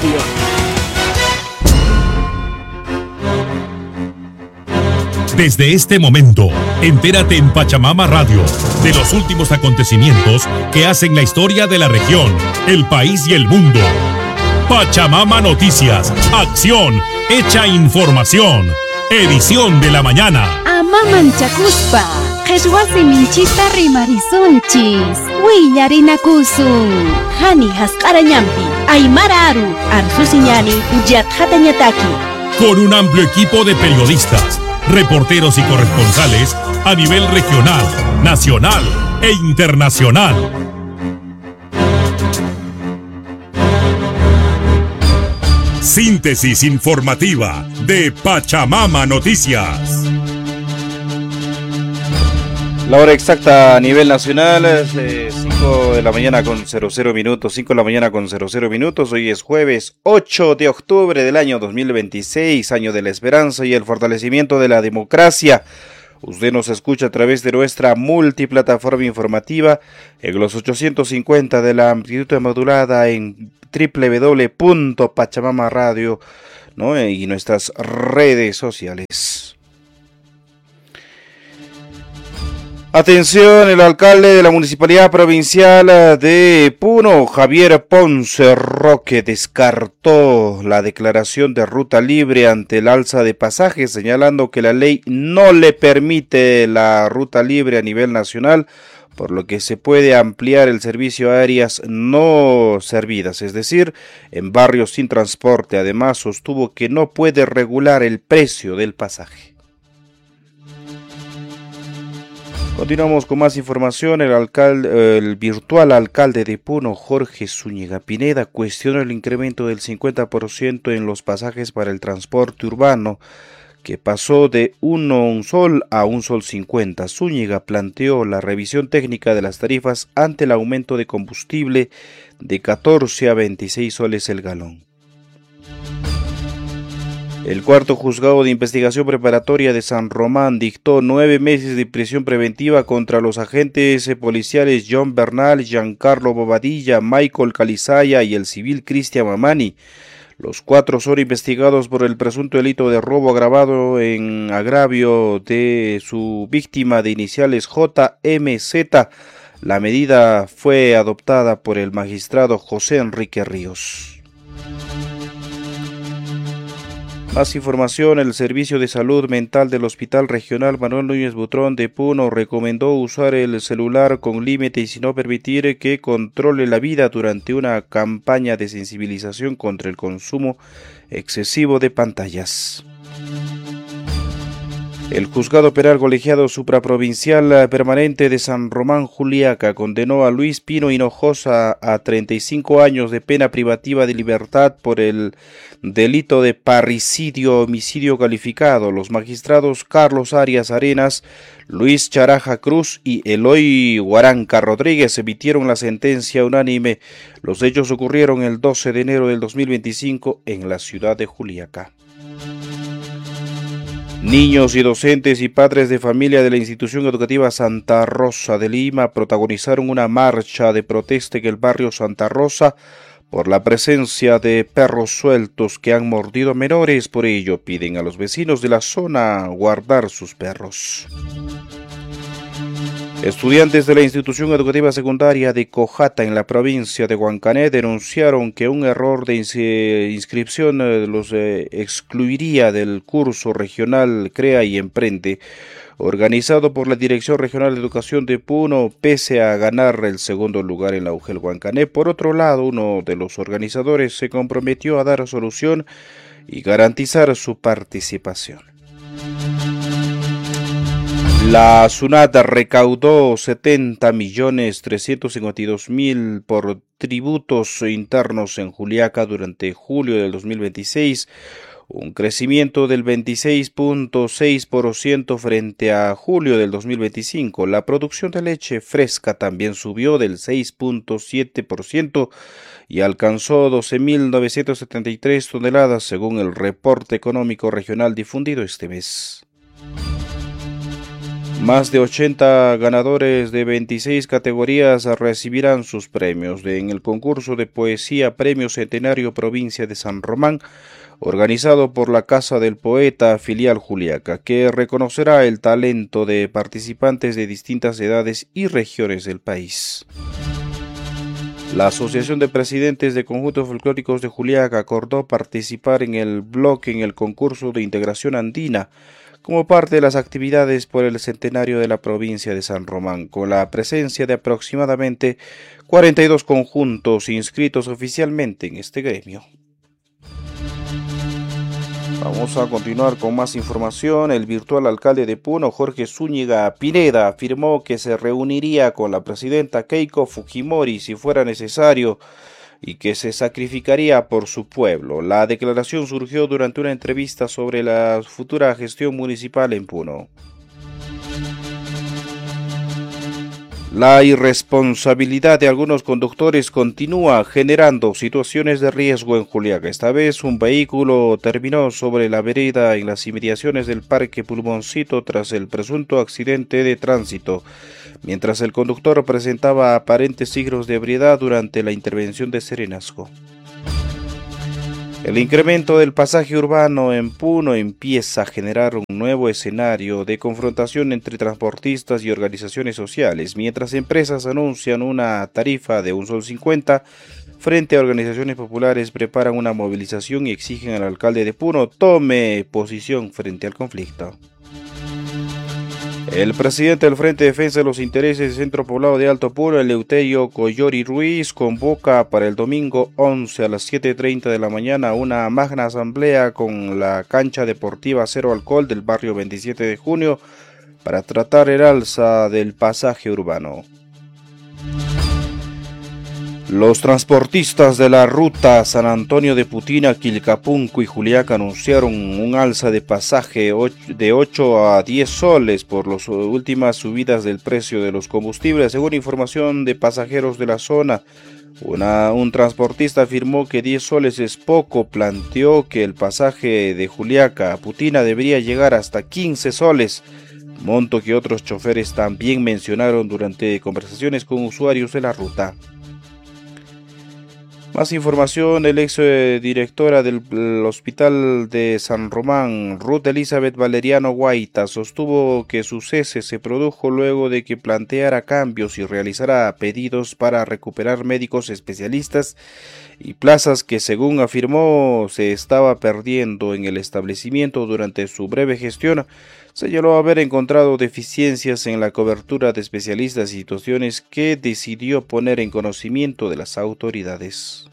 Radio. Desde este momento, entérate en Pachamama Radio de los últimos acontecimientos que hacen la historia de la región, el país y el mundo. Pachamama Noticias, acción, hecha información, edición de la mañana. Amaman Chacuspa, Jeshuasi Minchista Rimarizonchis, Willarinakusun, Hani Haskaranyampi, Aymara Aru, Arsusiñani, Uyat Hatañataki. Con un amplio equipo de periodistas, reporteros y corresponsales a nivel regional, nacional e internacional. Síntesis informativa de Pachamama Noticias. La hora exacta a nivel nacional es 5 de la mañana con 00 minutos, 5 de la mañana con 00 minutos. Hoy es jueves 8 de octubre del año 2026, año de la esperanza y el fortalecimiento de la democracia. Usted nos escucha a través de nuestra multiplataforma informativa en los 850 de la amplitud modulada en www.pachamamaradio, ¿no? Y nuestras redes sociales. Atención, el alcalde de la Municipalidad Provincial de Puno, Javier Ponce Roque, descartó la declaración de ruta libre ante el alza de pasajes, señalando que la ley no le permite la ruta libre a nivel nacional, por lo que se puede ampliar el servicio a áreas no servidas, es decir, en barrios sin transporte. Además, sostuvo que no puede regular el precio del pasaje. Continuamos con más información. El virtual alcalde de Puno, Jorge Zúñiga Pineda, cuestionó el incremento del 50% en los pasajes para el transporte urbano, que pasó de 1 sol a 1 sol 50. Zúñiga planteó la revisión técnica de las tarifas ante el aumento de combustible de 14 a 26 soles el galón. El cuarto juzgado de investigación preparatoria de San Román dictó 9 meses de prisión preventiva contra los agentes policiales John Bernal, Giancarlo Bobadilla, Michael Calizaya y el civil Cristian Mamani. Los 4 son investigados por el presunto delito de robo agravado en agravio de su víctima de iniciales JMZ. La medida fue adoptada por el magistrado José Enrique Ríos. Más información. El Servicio de Salud Mental del Hospital Regional Manuel Núñez Butrón de Puno recomendó usar el celular con límite y sin no permitir que controle la vida durante una campaña de sensibilización contra el consumo excesivo de pantallas. El Juzgado Penal Colegiado Supraprovincial Permanente de San Román Juliaca condenó a Luis Pino Hinojosa a 35 años de pena privativa de libertad por el delito de parricidio homicidio calificado. Los magistrados Carlos Arias Arenas, Luis Charaja Cruz y Eloy Huaranca Rodríguez emitieron la sentencia unánime. Los hechos ocurrieron el 12 de enero del 2025 en la ciudad de Juliaca. Niños y docentes y padres de familia de la institución educativa Santa Rosa de Lima protagonizaron una marcha de protesta en el barrio Santa Rosa por la presencia de perros sueltos que han mordido a menores. Por ello, piden a los vecinos de la zona guardar sus perros. Estudiantes de la institución educativa secundaria de Cojata en la provincia de Huancané denunciaron que un error de inscripción los excluiría del curso regional Crea y Emprende, organizado por la Dirección Regional de Educación de Puno, pese a ganar el segundo lugar en la UGEL Huancané. Por otro lado, uno de los organizadores se comprometió a dar solución y garantizar su participación. La SUNAT recaudó 70.352.000 por tributos internos en Juliaca durante julio del 2026, un crecimiento del 26.6% frente a julio del 2025. La producción de leche fresca también subió del 6.7% y alcanzó 12.973 toneladas según el reporte económico regional difundido este mes. Más de 80 ganadores de 26 categorías recibirán sus premios en el concurso de poesía Premio Centenario Provincia de San Román, organizado por la Casa del Poeta Filial Juliaca, que reconocerá el talento de participantes de distintas edades y regiones del país. La Asociación de Presidentes de Conjuntos Folclóricos de Juliaca acordó participar en el bloque en el concurso de integración andina como parte de las actividades por el centenario de la provincia de San Román, con la presencia de aproximadamente 42 conjuntos inscritos oficialmente en este gremio. Vamos a continuar con más información. El virtual alcalde de Puno, Jorge Zúñiga Pineda, afirmó que se reuniría con la presidenta Keiko Fujimori si fuera necesario y que se sacrificaría por su pueblo. La declaración surgió durante una entrevista sobre la futura gestión municipal en Puno. La irresponsabilidad de algunos conductores continúa generando situaciones de riesgo en Juliaca. Esta vez un vehículo terminó sobre la vereda en las inmediaciones del Parque Pulmoncito tras el presunto accidente de tránsito, mientras el conductor presentaba aparentes signos de ebriedad durante la intervención de Serenazgo. El incremento del pasaje urbano en Puno empieza a generar un nuevo escenario de confrontación entre transportistas y organizaciones sociales, mientras empresas anuncian una tarifa de $1.50, frente a organizaciones populares preparan una movilización y exigen al alcalde de Puno tome posición frente al conflicto. El presidente del Frente de Defensa de los Intereses del Centro Poblado de Alto Puno, Eleuterio Coyori Ruiz, convoca para el domingo 11 a las 7:30 de la mañana una magna asamblea con la cancha deportiva Cero Alcohol del barrio 27 de junio para tratar el alza del pasaje urbano. Los transportistas de la ruta San Antonio de Putina, Quilcapunco y Juliaca anunciaron un alza de pasaje de 8 a 10 soles por las últimas subidas del precio de los combustibles. Según información de pasajeros de la zona, un transportista afirmó que 10 soles es poco, planteó que el pasaje de Juliaca a Putina debería llegar hasta 15 soles, monto que otros choferes también mencionaron durante conversaciones con usuarios de la ruta. Más información, el ex directora del Hospital de San Román, Ruth Elizabeth Valeriano Guaita, sostuvo que su cese se produjo luego de que planteara cambios y realizara pedidos para recuperar médicos especialistas y plazas que, según afirmó, se estaba perdiendo en el establecimiento durante su breve gestión. Señaló haber encontrado deficiencias en la cobertura de especialistas y situaciones que decidió poner en conocimiento de las autoridades.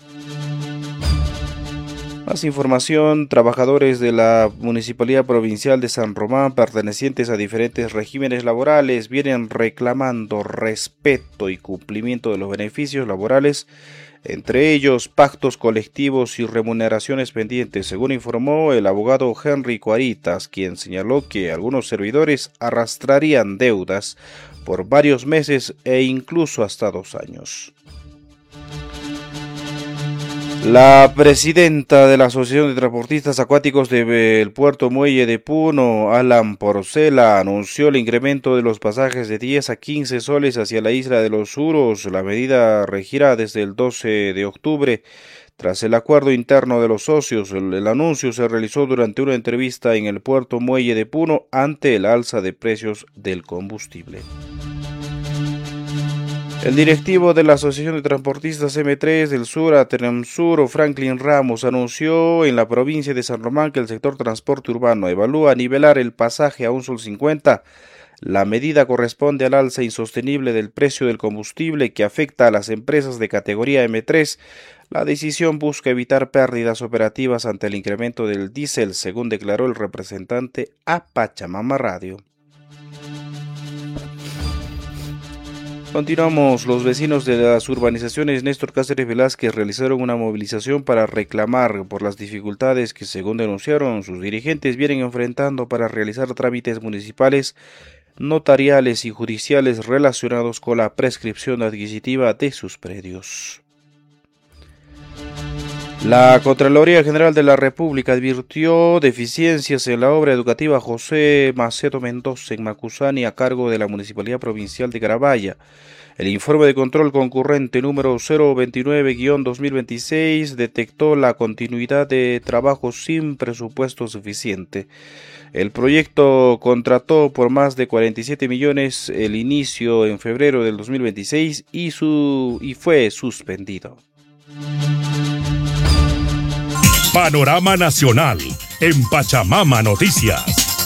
Más información, trabajadores de la Municipalidad Provincial de San Román, pertenecientes a diferentes regímenes laborales, vienen reclamando respeto y cumplimiento de los beneficios laborales, entre ellos pactos colectivos y remuneraciones pendientes, según informó el abogado Henry Cuaritas, quien señaló que algunos servidores arrastrarían deudas por varios meses e incluso hasta 2 años. La presidenta de la Asociación de Transportistas Acuáticos del Puerto Muelle de Puno, Alan Porcela, anunció el incremento de los pasajes de 10 a 15 soles hacia la isla de los Suros. La medida regirá desde el 12 de octubre. Tras el acuerdo interno de los socios, el anuncio se realizó durante una entrevista en el Puerto Muelle de Puno ante el alza de precios del combustible. El directivo de la Asociación de Transportistas M3 del Sur, Atenamsur, Franklin Ramos, anunció en la provincia de San Román que el sector transporte urbano evalúa nivelar el pasaje a $1.50. La medida corresponde al alza insostenible del precio del combustible que afecta a las empresas de categoría M3. La decisión busca evitar pérdidas operativas ante el incremento del diésel, según declaró el representante a Pachamama Radio. Continuamos. Los vecinos de las urbanizaciones Néstor Cáceres Velázquez realizaron una movilización para reclamar por las dificultades que, según denunciaron, sus dirigentes vienen enfrentando para realizar trámites municipales, notariales y judiciales relacionados con la prescripción adquisitiva de sus predios. La Contraloría General de la República advirtió deficiencias en la obra educativa José Macedo Mendoza en Macusani a cargo de la Municipalidad Provincial de Carabaya. El informe de control concurrente número 029-2026 detectó la continuidad de trabajo sin presupuesto suficiente. El proyecto contrató por más de 47 millones el inicio en febrero del 2026 y fue suspendido. Panorama Nacional en Pachamama Noticias.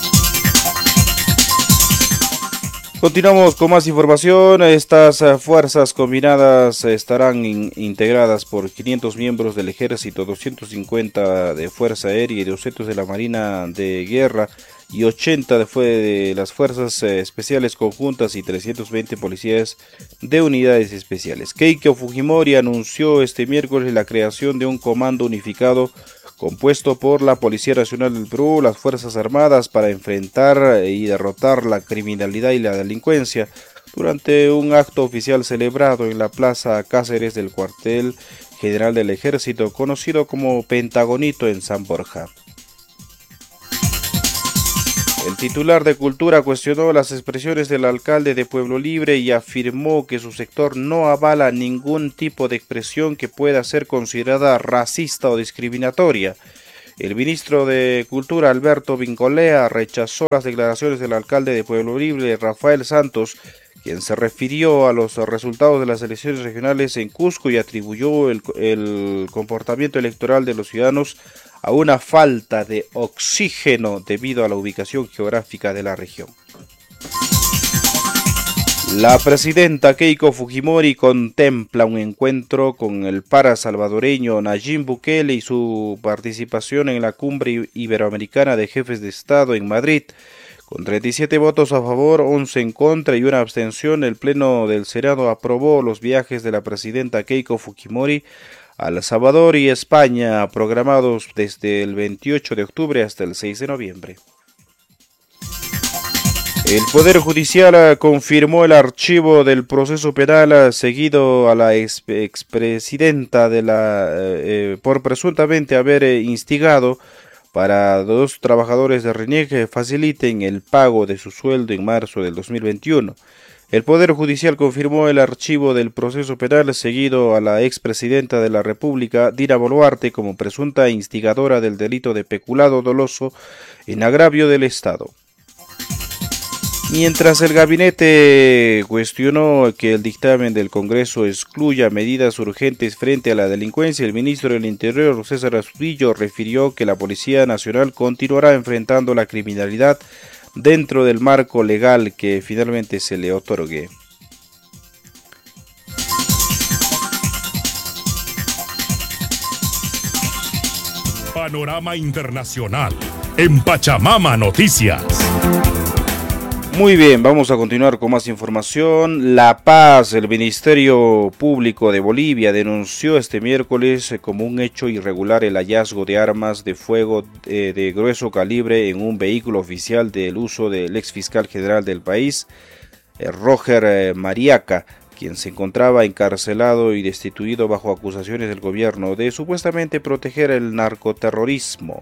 Continuamos con más información. Estas fuerzas combinadas estarán integradas por 500 miembros del Ejército, 250 de Fuerza Aérea y 200 de la Marina de Guerra y 80 de las Fuerzas Especiales Conjuntas y 320 policías de unidades especiales. Keiko Fujimori anunció este miércoles la creación de un comando unificado compuesto por la Policía Nacional del Perú, las Fuerzas Armadas, para enfrentar y derrotar la criminalidad y la delincuencia, durante un acto oficial celebrado en la Plaza Cáceres del Cuartel General del Ejército, conocido como Pentagonito en San Borja. El titular de Cultura cuestionó las expresiones del alcalde de Pueblo Libre y afirmó que su sector no avala ningún tipo de expresión que pueda ser considerada racista o discriminatoria. El ministro de Cultura, Alberto Vincolea, rechazó las declaraciones del alcalde de Pueblo Libre, Rafael Santos, quien se refirió a los resultados de las elecciones regionales en Cusco y atribuyó el comportamiento electoral de los ciudadanos a una falta de oxígeno debido a la ubicación geográfica de la región. La presidenta Keiko Fujimori contempla un encuentro con el salvadoreño Nayib Bukele y su participación en la Cumbre Iberoamericana de Jefes de Estado en Madrid. Con 37 votos a favor, 11 en contra y una abstención, el Pleno del Senado aprobó los viajes de la presidenta Keiko Fujimori a El Salvador y España, programados desde el 28 de octubre hasta el 6 de noviembre. El Poder Judicial confirmó el archivo del proceso penal seguido a la expresidenta por presuntamente haber instigado para 2 trabajadores de RENIEC que faciliten el pago de su sueldo en marzo del 2021. El Poder Judicial confirmó el archivo del proceso penal seguido a la expresidenta de la República, Dina Boluarte, como presunta instigadora del delito de peculado doloso en agravio del Estado. Mientras el gabinete cuestionó que el dictamen del Congreso excluya medidas urgentes frente a la delincuencia, el ministro del Interior, César Astudillo, refirió que la Policía Nacional continuará enfrentando la criminalidad dentro del marco legal que finalmente se le otorgue. Panorama Internacional en Pachamama Noticias. Muy bien, vamos a continuar con más información. La Paz, el Ministerio Público de Bolivia denunció este miércoles como un hecho irregular el hallazgo de armas de fuego de grueso calibre en un vehículo oficial del uso del exfiscal general del país, Roger Mariaca, quien se encontraba encarcelado y destituido bajo acusaciones del gobierno de supuestamente proteger el narcoterrorismo.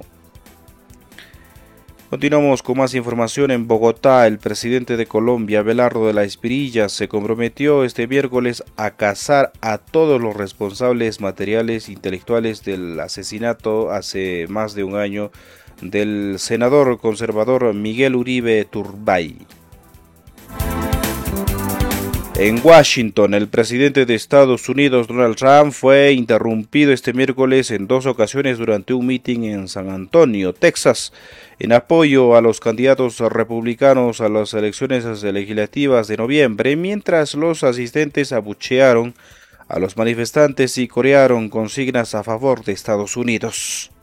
Continuamos con más información. En Bogotá, el presidente de Colombia, Abelardo de la Espirilla, se comprometió este miércoles a cazar a todos los responsables materiales e intelectuales del asesinato hace más de un año del senador conservador Miguel Uribe Turbay. En Washington, el presidente de Estados Unidos, Donald Trump, fue interrumpido este miércoles en 2 ocasiones durante un mitin en San Antonio, Texas, en apoyo a los candidatos republicanos a las elecciones legislativas de noviembre, mientras los asistentes abuchearon a los manifestantes y corearon consignas a favor de Estados Unidos.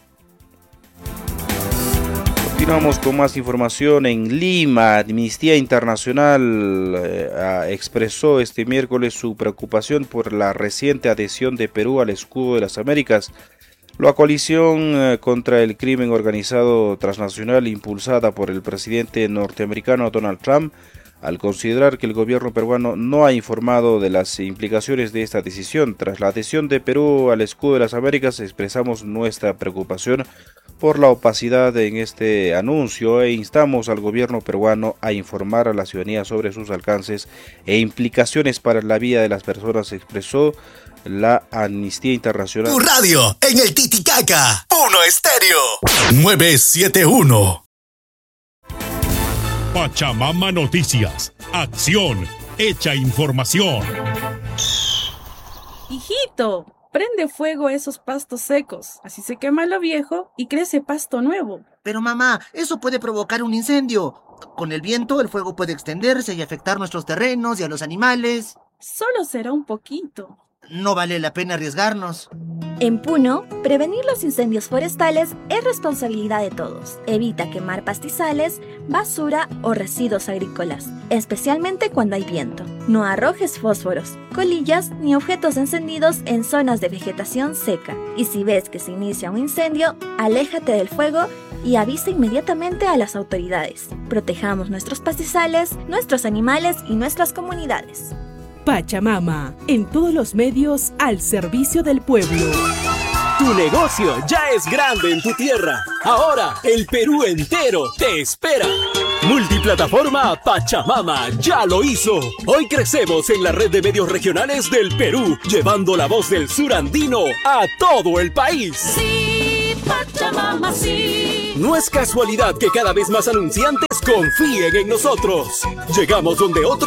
Continuamos con más información. En Lima, Amnistía Internacional expresó este miércoles su preocupación por la reciente adhesión de Perú al Escudo de las Américas. La coalición contra el crimen organizado transnacional impulsada por el presidente norteamericano Donald Trump al considerar que el gobierno peruano no ha informado de las implicaciones de esta decisión. Tras la adhesión de Perú al Escudo de las Américas, expresamos nuestra preocupación por la opacidad en este anuncio e instamos al gobierno peruano a informar a la ciudadanía sobre sus alcances e implicaciones para la vida de las personas, expresó la Amnistía Internacional. Tu radio en el Titicaca, Uno Estéreo 971. Pachamama Noticias, acción, hecha información. Hijito, prende fuego a esos pastos secos, así se quema lo viejo y crece pasto nuevo. Pero mamá, eso puede provocar un incendio. Con el viento el fuego puede extenderse y afectar nuestros terrenos y a los animales. Solo será un poquito. No vale la pena arriesgarnos. En Puno, prevenir los incendios forestales es responsabilidad de todos. Evita quemar pastizales, basura o residuos agrícolas, especialmente cuando hay viento. No arrojes fósforos, colillas ni objetos encendidos en zonas de vegetación seca. Y si ves que se inicia un incendio, aléjate del fuego y avisa inmediatamente a las autoridades. Protejamos nuestros pastizales, nuestros animales y nuestras comunidades. Pachamama, en todos los medios al servicio del pueblo. Tu negocio ya es grande en tu tierra. Ahora el Perú entero te espera. Multiplataforma Pachamama ya lo hizo. Hoy crecemos en la red de medios regionales del Perú, llevando la voz del sur andino a todo el país. Sí, Pachamama, sí. No es casualidad que cada vez más anunciantes confíen en nosotros. Llegamos donde otros